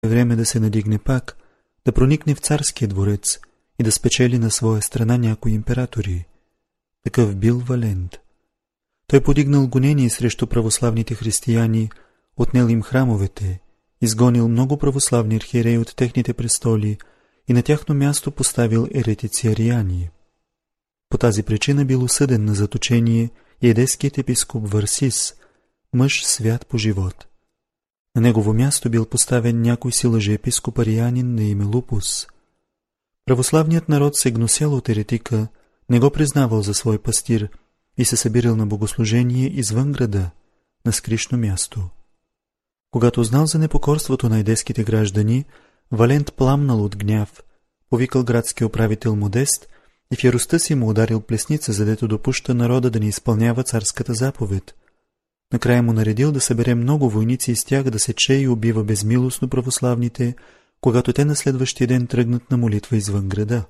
време да се надигне пак, да проникне в царския дворец и да спечели на своя страна някои императори. Такъв бил Валент. Той подигнал гонение срещу православните християни, отнел им храмовете, изгонил много православни архиереи от техните престоли и на тяхно място поставил еретици ариани. По тази причина бил осъден на заточение и едеският епископ Варсис, мъж свят по живот. На негово място бил поставен някой си лъжеепископ арианин на име Лупус. Православният народ се гносял от еретика, не го признавал за свой пастир и се събирал на богослужение извън града, на скришно място. Когато узнал за непокорството на едеските граждани, Валент пламнал от гняв, повикал градския управител Модест и в яростта си му ударил плесница, задето допуща народа да не изпълнява царската заповед. Накрая му наредил да събере много войници и с тях да сече и убива безмилостно православните, когато те на следващия ден тръгнат на молитва извън града.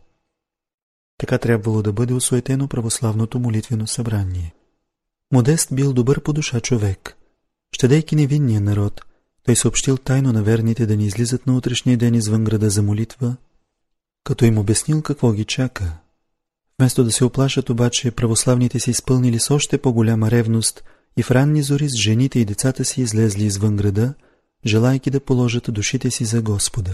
Така трябвало да бъде осуетено православното молитвено събрание. Модест бил добър по душа човек. Щадейки невинния народ, той съобщил тайно на верните да не излизат на утрешния ден извън града за молитва, като им обяснил какво ги чака. Вместо да се оплашат обаче, православните се изпълнили с още по-голяма ревност и в ранни зори с жените и децата си излезли извън града, желайки да положат душите си за Господа.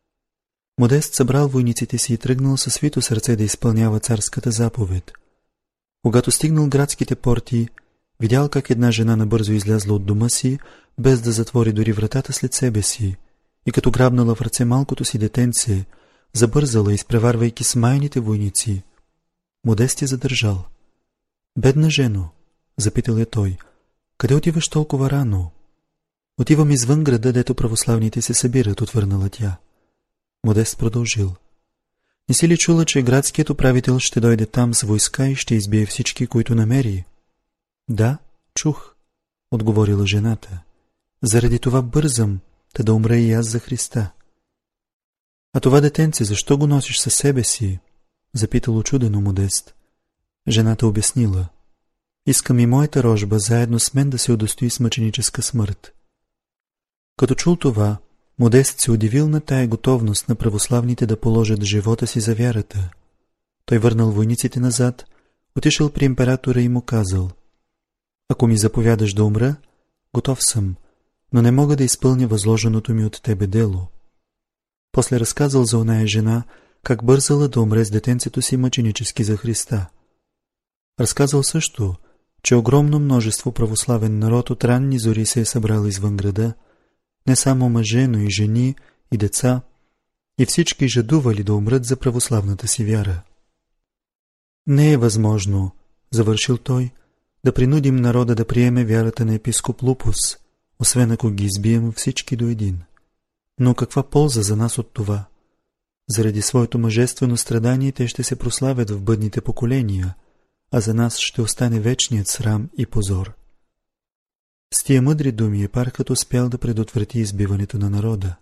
Модест събрал войниците си и тръгнал със свито сърце да изпълнява царската заповед. Когато стигнал градските порти, видял как една жена набързо излязла от дома си, без да затвори дори вратата след себе си, и като грабнала в ръце малкото си детенце, забързала, изпреварвайки смайните войници. Модест я задържал. «Бедна жено», запитал я той, «къде отиваш толкова рано?» «Отивам извън града, дето православните се събират», отвърнала тя. Модест продължил. «Не си ли чула, че градският управител ще дойде там с войска и ще избие всички, които намери?» «Да, чух», отговорила жената. «Заради това бързам, да умра и аз за Христа». «А това детенце, защо го носиш със себе си?» запитал учудено Модест. Жената обяснила. «Искам и моята рожба заедно с мен да се удостои с мъченическа смърт». Като чул това, Модест се удивил на тая готовност на православните да положат живота си за вярата. Той върнал войниците назад, отишъл при императора и му казал: «Ако ми заповядаш да умра, готов съм, но не мога да изпълня възложеното ми от тебе дело». После разказал за оная жена, как бързала да умре с детенцето си мъченически за Христа. Разказал също, че огромно множество православен народ от ранни зори се е събрал извън града, не само мъже, но и жени и деца, и всички жадували да умрат за православната си вяра. «Не е възможно», завършил той, «да принудим народа да приеме вярата на епископ Лупус, освен ако ги избием всички до един. Но каква полза за нас от това? Заради своето мъжествено страдание те ще се прославят в бъдните поколения, а за нас ще остане вечният срам и позор». С тия мъдри думи епархът успял да предотврати избиването на народа.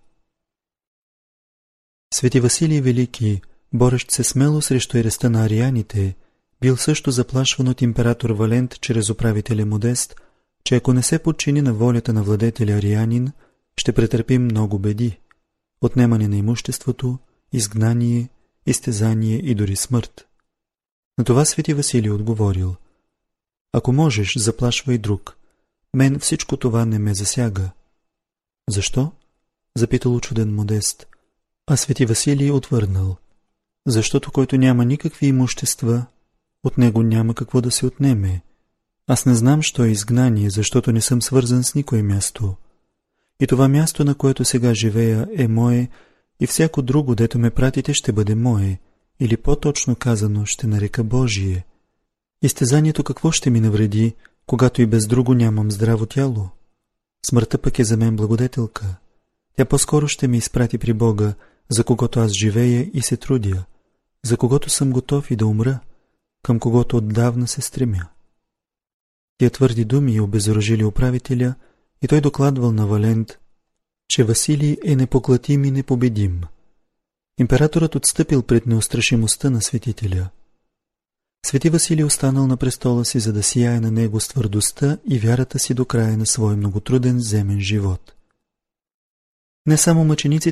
Свети Василий Велики, борещ се смело срещу ереста на арианите, бил също заплашван от император Валент чрез управителя Модест, че ако не се подчини на волята на владетеля арианин, ще претърпи много беди, отнемане на имуществото, изгнание, изтезание и дори смърт. На това свети Василий отговорил: «Ако можеш, заплашвай друг. Мен всичко това не ме засяга». «Защо?» запитал учуден Модест. А свети Василий отвърнал: «Защото който няма никакви имущества, от него няма какво да се отнеме. Аз не знам, що е изгнание, защото не съм свързан с никое място. И това място, на което сега живея, е мое, и всяко друго, дето ме пратите, ще бъде мое, или по-точно казано, ще нарека Божие. Изтезанието какво ще ми навреди, когато и без друго нямам здраво тяло? Смъртта пък е за мен благодетелка. Тя по-скоро ще ме изпрати при Бога, за когото аз живея и се трудя, за когото съм готов и да умра, към когото отдавна се стремя». Тия твърди думи обезоръжили управителя и той докладвал на Валент, че Василий е непоклатим и непобедим. Императорът отстъпил пред неустрашимостта на светителя. Свети Василий останал на престола си, за да сияе на него с твърдостта и вярата си до края на свой многотруден земен живот. Не само мъчениците